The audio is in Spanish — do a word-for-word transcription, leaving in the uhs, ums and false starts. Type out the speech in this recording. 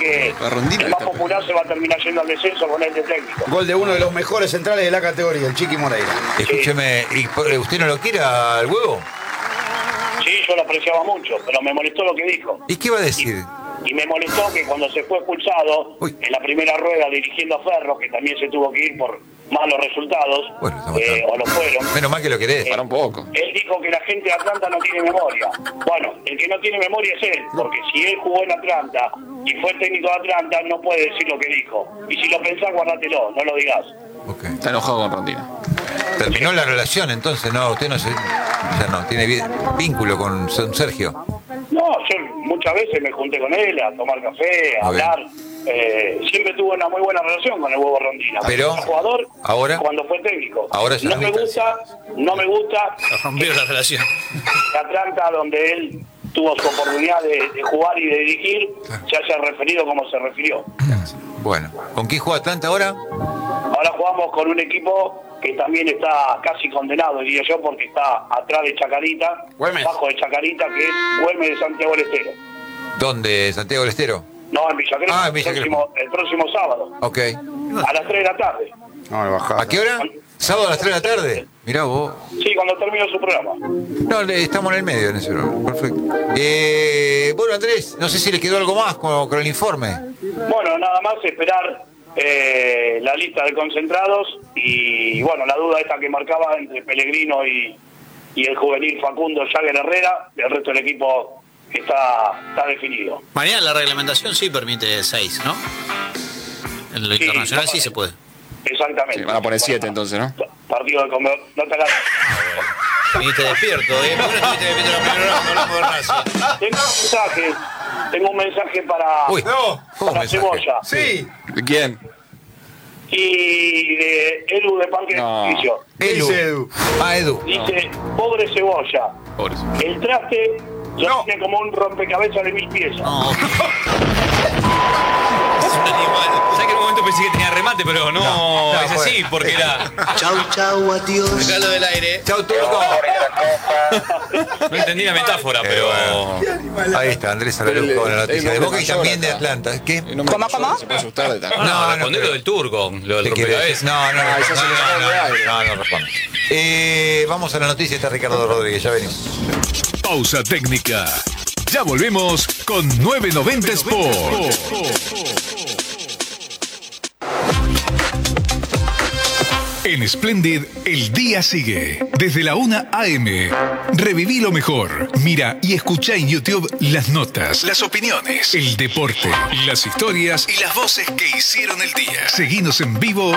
que el más popular se va a terminar yendo al descenso con este técnico. Gol de uno de los mejores centrales de la categoría, el Chiqui Moreira. Escúcheme, ¿y usted no lo quiere al Huevo? Sí, yo lo apreciaba mucho, pero me molestó lo que dijo. ¿Y qué iba a decir? Y, y me molestó que cuando se fue expulsado Uy. en la primera rueda dirigiendo a Ferro, que también se tuvo que ir por malos resultados, bueno, eh, o lo fueron. Menos mal que lo querés. Eh, Para un poco. Él dijo que la gente de Atlanta no tiene memoria. Bueno, el que no tiene memoria es él, porque si él jugó en Atlanta y fue el técnico de Atlanta, no puede decir lo que dijo. Y si lo pensás, guárdatelo, no lo digas. Okay. Está enojado con Rondina. Terminó la relación, entonces, no, usted no se, ya no tiene vínculo con Sergio. No, yo muchas veces me junté con él a tomar café, a hablar. Eh, siempre tuve una muy buena relación con el Huevo Rondina. Pero como jugador, ahora, cuando fue técnico. Ahora ya no me gusta, no me gusta. Rompió la relación. Atlanta, donde él tuvo su oportunidad de, de jugar y de dirigir, se haya referido como se refirió. Bueno, ¿con quién juega Atlanta ahora? Ahora jugamos con un equipo que también está casi condenado, diría yo, porque está atrás de Chacarita, Güemes. bajo de Chacarita, que es Güemes de Santiago del Estero. ¿Dónde? ¿Santiago del Estero? No, en Villa Crespo, Ah, en Villa el, próximo, el próximo sábado. Ok. A las tres de la tarde. No, bajada. ¿A qué hora? ¿Sábado a las tres de la tarde? Mirá vos. Sí, cuando termine su programa. No, estamos en el medio en ese programa. Perfecto. Eh, bueno, Andrés, no sé si le quedó algo más con, con el informe. Bueno, nada más esperar eh, la lista de concentrados y, bueno, la duda esta que marcaba entre Pellegrino y, y el juvenil Facundo Jagger Herrera. El resto del equipo está, está definido. Mañana la reglamentación sí permite seis, ¿no? En lo Sí, internacional no, sí se puede. Exactamente. Sí, van a poner siete entonces, ¿no? Partido de comedor. No te hagas. Viniste despierto, ¿eh? ¿Por qué no estuviste despierto en la primera hora? Hablamos de Racing. Tengo un mensaje. Tengo un mensaje para, Uy, no. ¿Cómo para mensaje? Cebolla. Sí. ¿De quién? Y de Edu de Parque No. de Servicio. Edu. Dice Edu. Ah, Edu. Dice, pobre Cebolla. Pobre. El traste lo No. tiene como un rompecabezas de mil piezas. No. Es un animal. ¿Sabes que en un momento pensé que tenía remate, pero no, No, no, es así, bueno. porque era. Chau, chau, adiós. Regalo del aire. Chau, Turco. No entendí la metáfora, Qué pero. bueno. Ahí está, Andrés Aralujo con la noticia de Boca y también de Atlanta. ¿Qué? ¿Cómo, cómo? Se puede asustar de tal. No, No, no, no, respondé pero- lo del turco, lo del ¿Qué querés? rompecabezas. No, no, Ah, no, ya se le no, sacó no, de aire. no, no responde. Eh, vamos a la noticia, está Ricardo Rodríguez, ya venimos. Pausa técnica. Ya volvemos con nueve noventa Sport. En Splendid, el día sigue. Desde la una a eme. Reviví lo mejor. Mira y escucha en YouTube las notas, las opiniones, el deporte, las historias y las voces que hicieron el día. Seguinos en vivo